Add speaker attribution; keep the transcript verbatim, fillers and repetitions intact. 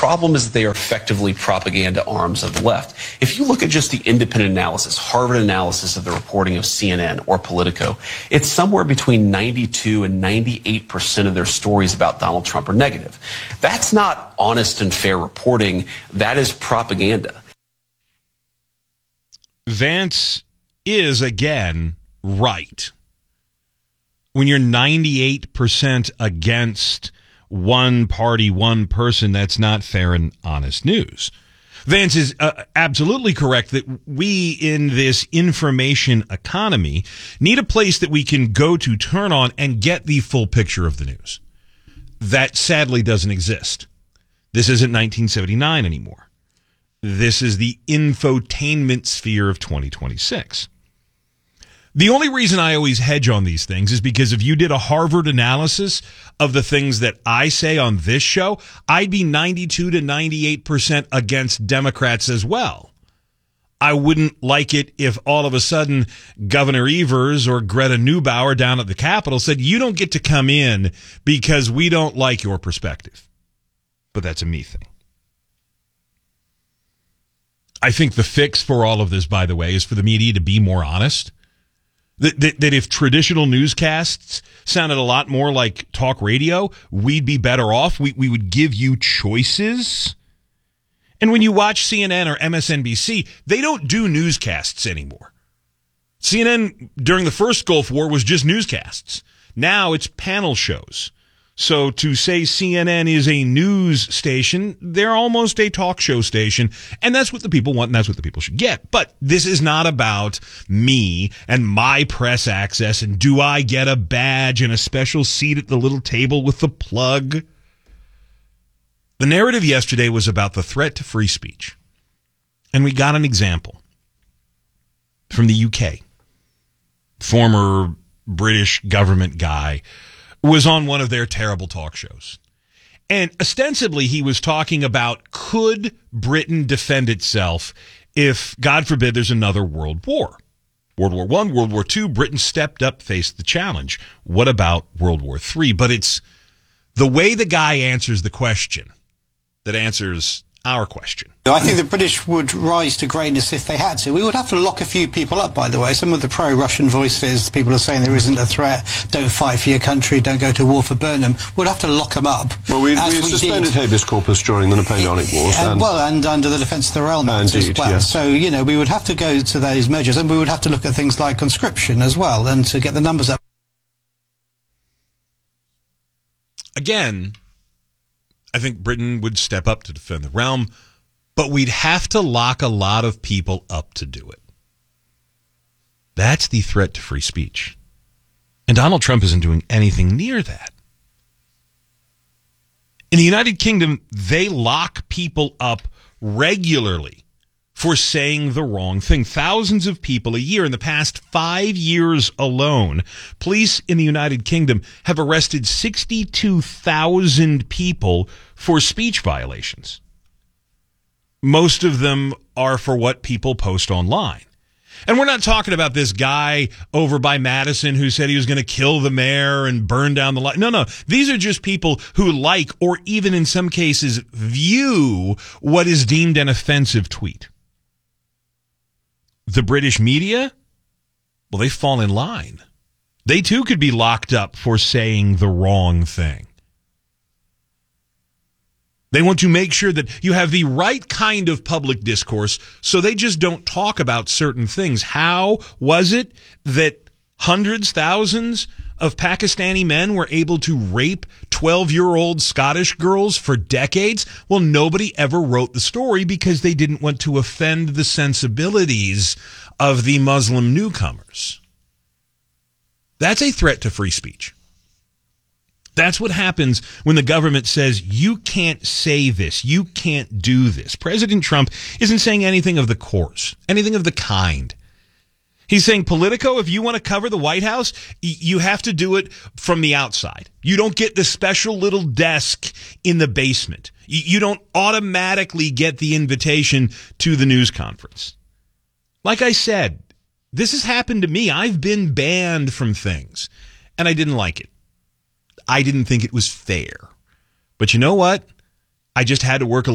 Speaker 1: problem is that they are effectively propaganda arms of the left. If you look at just the independent analysis, Harvard analysis of the reporting of C N N or Politico, it's somewhere between ninety-two and ninety-eight percent of their stories about Donald Trump are negative. That's not honest and fair reporting. That is propaganda.
Speaker 2: Vance is, again, right. When you're ninety-eight percent against one party, one person, that's not fair and honest news. Vance is uh, absolutely correct that we in this information economy need a place that we can go to, turn on, and get the full picture of the news. That sadly doesn't exist. This isn't nineteen seventy-nine anymore. This is the infotainment sphere of twenty twenty-six. The only reason I always hedge on these things is because if you did a Harvard analysis of the things that I say on this show, I'd be ninety-two to ninety-eight percent against Democrats as well. I wouldn't like it if all of a sudden Governor Evers or Greta Neubauer down at the Capitol said, you don't get to come in because we don't like your perspective. But that's a me thing. I think the fix for all of this, by the way, is for the media to be more honest. That, that, that if traditional newscasts sounded a lot more like talk radio, we'd be better off. We, we would give you choices. And when you watch C N N or M S N B C, they don't do newscasts anymore. C N N during the first Gulf War was just newscasts. Now it's panel shows. So to say C N N is a news station, they're almost a talk show station, and that's what the people want, and that's what the people should get. But this is not about me and my press access, and do I get a badge and a special seat at the little table with the plug? The narrative yesterday was about the threat to free speech, and we got an example from the U K. Former British government guy was on one of their terrible talk shows. And ostensibly he was talking about, could Britain defend itself if, God forbid, there's another world war? World War One, World War Two, Britain stepped up, faced the challenge. What about World War Three? But it's the way the guy answers the question that answers our question.
Speaker 3: I think the British would rise to greatness if they had to. We would have to lock a few people up, by the way. Some of the pro-Russian voices, people are saying there isn't a threat, don't fight for your country, don't go to war for Burnham. We'd have to lock them up.
Speaker 4: Well, we, we, we suspended habeas corpus during the Napoleonic Wars.
Speaker 3: And,
Speaker 4: and,
Speaker 3: well, and under the Defence of the Realm Act as well.
Speaker 4: Yes.
Speaker 3: So, you know, we would have to go to those measures, and we would have to look at things like conscription as well, and to get the numbers up.
Speaker 2: Again, I think Britain would step up to defend the realm, but we'd have to lock a lot of people up to do it. That's the threat to free speech. And Donald Trump isn't doing anything near that. In the United Kingdom, they lock people up regularly for saying the wrong thing. Thousands of people a year. In the past five years alone, police in the United Kingdom have arrested sixty-two thousand people for speech violations. Most of them are for what people post online. And we're not talking about this guy over by Madison who said he was going to kill the mayor and burn down the light. No, no. These are just people who like, or even in some cases view, what is deemed an offensive tweet. The British media, well, they fall in line. They too could be locked up for saying the wrong thing. They want to make sure that you have the right kind of public discourse, so they just don't talk about certain things. How was it that hundreds, thousands of Pakistani men were able to rape twelve-year-old Scottish girls for decades? Well, nobody ever wrote the story because they didn't want to offend the sensibilities of the Muslim newcomers. That's a threat to free speech. That's what happens when the government says, you can't say this, you can't do this. President Trump isn't saying anything of the course, anything of the kind. He's saying, Politico, if you want to cover the White House, you have to do it from the outside. You don't get the special little desk in the basement. You don't automatically get the invitation to the news conference. Like I said, this has happened to me. I've been banned from things, and I didn't like it. I didn't think it was fair. But you know what? I just had to work a